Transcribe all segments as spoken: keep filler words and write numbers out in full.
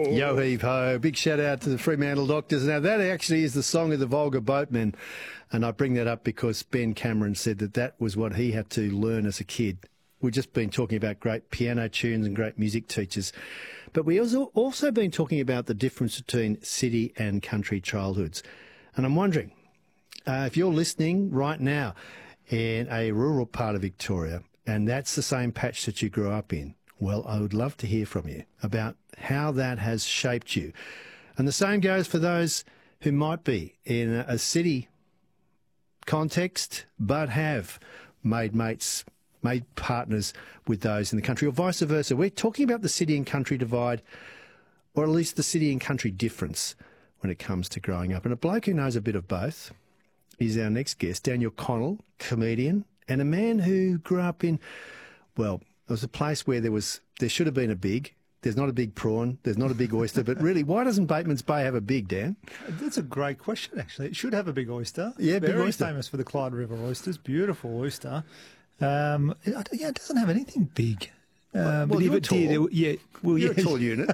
Yo heave ho. Big shout out to the Fremantle Doctors. Now that actually is the song of the Vulgar Boatmen. And I bring that up because Ben Cameron said that that was what he had to learn as a kid. We've just been talking about great piano tunes and great music teachers. But we also also been talking about the difference between city and country childhoods. And I'm wondering, uh, if you're listening right now in a rural part of Victoria, and that's the same patch that you grew up in, well, I would love to hear from you about how that has shaped you. And the same goes for those who might be in a city context but have made mates, made partners with those in the country, or vice versa. We're talking about the city and country divide, or at least the city and country difference when it comes to growing up. And a bloke who knows a bit of both is our next guest, Daniel Connell, comedian, and a man who grew up in, well, it was a place where there was, there should have been a big. There's not a big prawn. There's not a big oyster. But really, why doesn't Bateman's Bay have a big, Dan? That's a great question, actually. It should have a big oyster. Yeah, big Very oyster. famous for the Clyde River oysters. Beautiful oyster. Um, it, yeah, it doesn't have anything big. Um, well, but you're if it did, tall. it, yeah, well, You're yeah. a tall unit.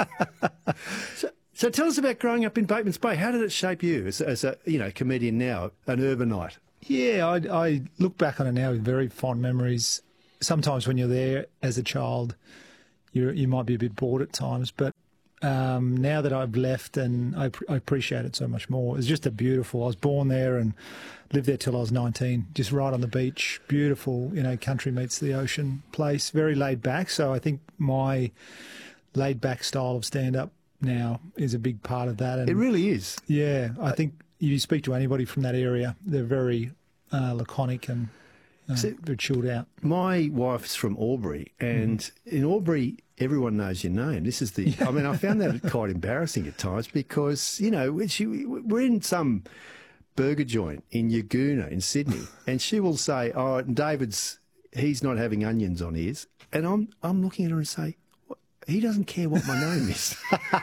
so, so tell us about growing up in Bateman's Bay. How did it shape you as, as a you know comedian now, an urbanite? Yeah, I, I look back on it now with very fond memories. Sometimes when you're there as a child, you you might be a bit bored at times, but um, now that I've left and I, I appreciate it so much more. It's just a beautiful. I was born there and lived there till I was nineteen, just right on the beach. Beautiful, you know, country meets the ocean place. Very laid back. So I think my laid back style of stand up now is a big part of that. And It really is. yeah, I think if you speak to anybody from that area, they're very uh, laconic and uh, So- they're chilled out. My wife's from Albury, and mm. in Albury, everyone knows your name. This is the. I mean, I found that quite embarrassing at times because you know she, we're in some burger joint in Yagoona in Sydney, and she will say, "Oh, David's he's not having onions on his," and I'm I'm looking at her and say, "What? He doesn't care what my name is."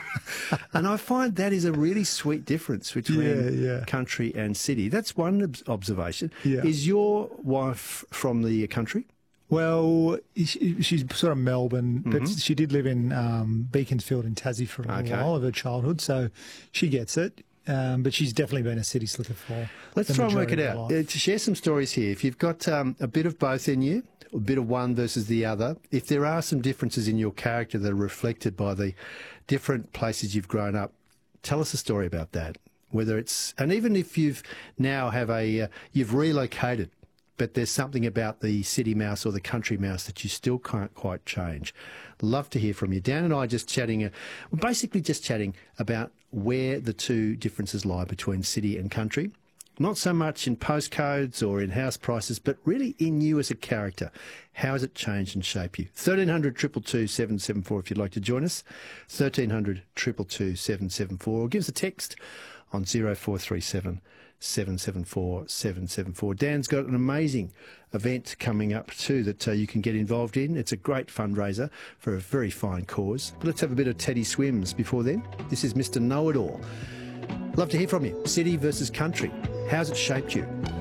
And I find that is a really sweet difference between Yeah, yeah. country and city. That's one ob- observation. Yeah. Is your wife from the country? Well, she, she's sort of Melbourne, but she did live in um, Beaconsfield in Tassie for a little Okay. while of her childhood, so she gets it. Um, but she's definitely been a city slicker for. Let's the try and work it majority of out. her Uh, life. to share some stories here, if you've got um, a bit of both in you, a bit of one versus the other, if there are some differences in your character that are reflected by the different places you've grown up, tell us a story about that. Whether it's, and even if you've now have a, uh, you've relocated, but there's something about the city mouse or the country mouse that you still can't quite change. Love to hear from you. Dan and I just chatting, uh, we're basically just chatting about where the two differences lie between city and country. Not so much in postcodes or in house prices, but really in you as a character. How has it changed and shaped you? thirteen hundred, two two two, seven seven four if you'd like to join us. thirteen hundred, two two two, seven seven four. Or give us a text on zero four three seven, seven seven four, seven seven four. Dan's got an amazing event coming up too that uh, you can get involved in. It's a great fundraiser for a very fine cause. But let's have a bit of Teddy Swims before then. This is Mister Know-It-All. Love to hear from you. City versus country. How's it shaped you?